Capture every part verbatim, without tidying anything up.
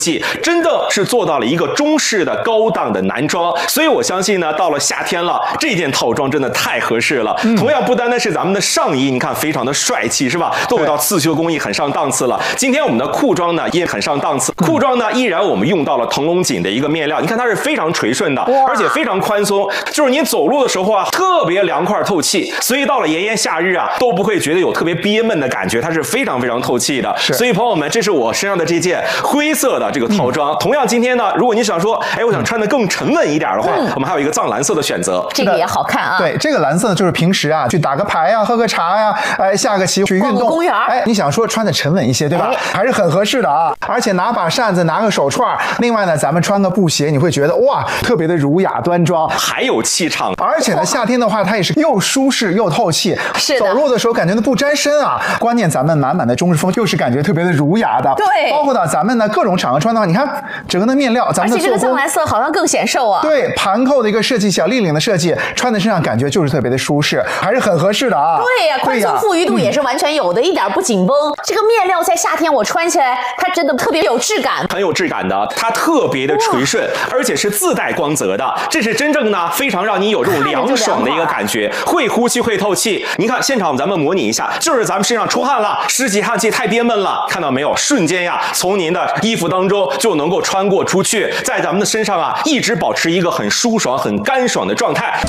真的是做到了一个中式的高档的男装，所以我相信呢，到了夏天了，这件套装真的太合适了。嗯、同样不单单是咱们的上衣，你看非常的帅气，是吧？都有到刺绣工艺，很上档次了。今天我们的裤装呢也很上档次，裤装呢依然我们用到了腾龙锦的一个面料，你看它是非常垂顺的，而且非常宽松，就是你走路的时候啊，特别凉快透气，所以到了炎炎夏日啊，都不会觉得有特别憋闷的感觉，它是非常非常透气的。所以朋友们，这是我身上的这件灰色的这个套装。嗯、同样，今天呢，如果你想说，哎，我想穿的更沉稳一点的话，嗯、我们还有一个藏蓝色的选择， 这个也好看啊。 对，这个蓝色呢，就是平时啊去打个牌呀、啊、喝个茶呀、啊，哎，下个棋去运动， 公园， 哎，你想说穿的沉稳一些，对吧？哎、还是很合适的啊。而且拿把扇子，拿个手串，另外呢，咱们穿个布鞋，你会觉得哇，特别的儒雅端庄， 还有气场。 而且呢，夏天的话，它也是又舒适又透气， 是的， 走路的时候感觉呢不沾身啊。关键咱们满满的中式风，又是感觉特别的儒雅的。 对， 包括到咱们呢各种场合穿的话，你看整个的面料，咱们的而且这个藏蓝色好像更显瘦啊。 对，盘扣的一个设计，小立领的设计，穿在身上感觉就是特别的舒适，还是很合适的啊。 对呀、啊，宽松富裕度也是完全有的，嗯、一点不紧绷。这个面料在夏天我穿起来，它真的特别有质感， 很有质感的，它特别的垂顺，而且是自带光泽的，这是真正呢非常让你有这种凉爽的一个感觉，会呼吸会透气。你看现场咱们模拟一下，就是咱们身上出汗了，湿气汗气太憋闷了，看到没有？瞬间呀，从您的衣服当中就能够穿过出去，在咱们的身上啊，一直保持一个很舒爽、很干爽的状态。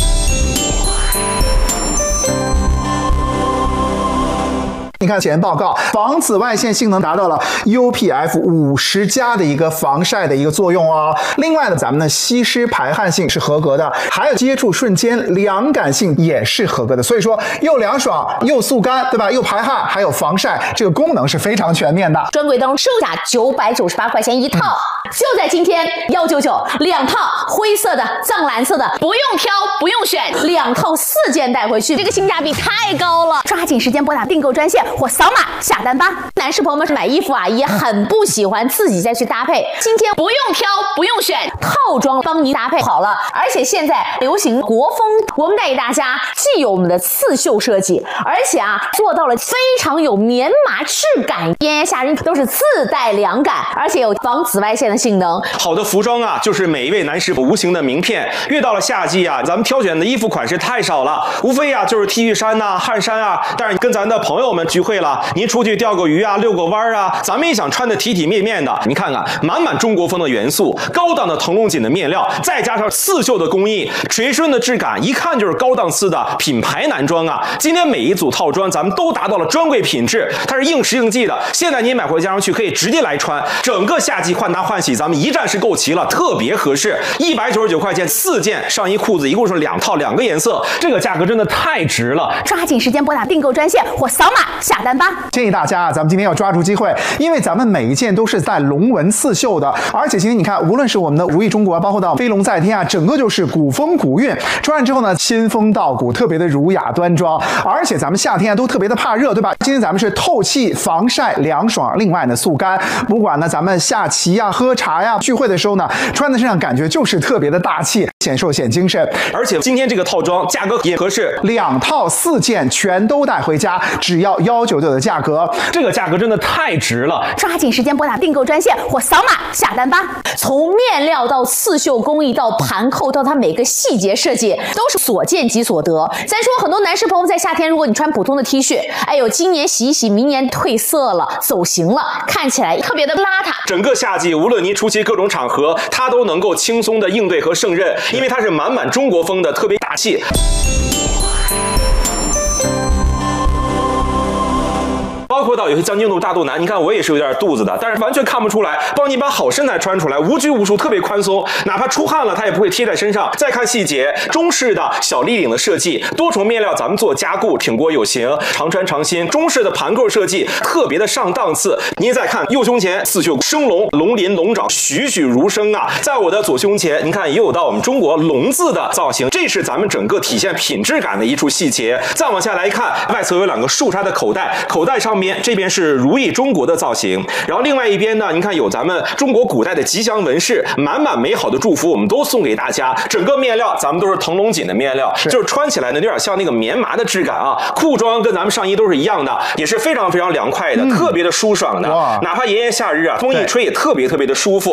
你看检验报告，防紫外线性能达到了 U P F 五十 加的一个防晒的一个作用哦。另外呢，咱们的吸湿排汗性是合格的，还有接触瞬间凉感性也是合格的。所以说又凉爽又速干，对吧？又排汗，还有防晒，这个功能是非常全面的。 专柜当中售价九百九十八块钱一套，嗯、就在今天一九九两套灰色的、藏蓝色的，不用挑不用选，两套四件带回去，这个性价比太高了！抓紧时间拨打订购专线。或扫码下单吧。男士朋友们买衣服啊，也很不喜欢自己再去搭配，今天不用挑不用选，套装帮您搭配好了。而且现在流行国风，我们带给大家既有我们的刺绣设计，而且啊做到了非常有棉麻质感，炎炎夏日都是自带凉感，而且有防紫外线的性能。 好的服装啊，就是每一位男士无形的名片。越到了夏季啊，咱们挑选的衣服款式太少了，无非啊就是 T 恤衫呐、啊、汗衫啊。但是跟咱的朋友们聚会了，您出去钓个鱼啊、遛个弯啊，咱们也想穿的体体面面的。你看看，满满中国风的元素，高档的腾龙锦的面料，再加上刺绣的工艺，垂顺的质感，一看就是高档次的品牌男装啊。今天每一组套装咱们都达到了专柜品质，它是应时应季的。现在您买回家上去可以直接来穿，整个夏季换搭换洗咱们一站式购齐了，特别合适。一百九十九块钱四件上衣裤子，一共是两套两个颜色，这个价格真的太值了。 抓紧时间拨打订购专线或扫码下单吧。 建议大家啊，咱们今天要抓住机会，因为咱们每一件都是带龙纹刺绣的，而且今天你看，无论是我们的如意中国，包括到飞龙在天啊，整个就是古风古韵。穿上之后呢，新风道骨，特别的儒雅端庄。而且咱们夏天啊都特别的怕热，对吧？今天咱们是透气、防晒、凉爽，另外呢速干。不管呢咱们下棋呀、喝茶呀、聚会的时候呢，穿在身上感觉就是特别的大气，显瘦显精神。 而且今天这个套装价格也合适， 两套四件全都带回家，只要一九九的价格， 这个价格真的太值了。 抓紧时间拨打订购专线或扫码下单吧。从面料到刺绣工艺到盘扣到它每个细节设计，都是所见即所得。咱说很多男士朋友在夏天，如果你穿普通的 T 恤，哎呦，今年洗一洗，明年褪色了、走形了，看起来特别的邋遢。 整个夏季，无论您出席各种场合，它都能够轻松的应对和胜任，因为它是满满中国风的，特别大气。包括到有些将军肚、大肚腩，你看我也是有点肚子的，但是完全看不出来，帮你把好身材穿出来，无拘无束，特别宽松，哪怕出汗了，它也不会贴在身上。再看细节，中式的小立领的设计，多重面料咱们做加固，挺过有型，常穿常新。中式的盘扣设计，特别的上档次。您再看右胸前刺绣生龙，龙鳞龙爪栩栩如生啊！在我的左胸前，您看也有到我们中国龙字的造型，这是咱们整个体现品质感的一处细节。再往下来看，外侧有两个竖插的口袋，口袋上面边这边是如意中国的造型，然后另外一边呢，您看有咱们中国古代的吉祥纹饰，满满美好的祝福，我们都送给大家。整个面料咱们都是腾龙锦的面料，是就是穿起来呢有点像那个棉麻的质感啊。裤装跟咱们上衣都是一样的，也是非常非常凉快的，嗯、特别的舒爽的。哪怕炎炎夏日啊，风一吹也特别特别的舒服。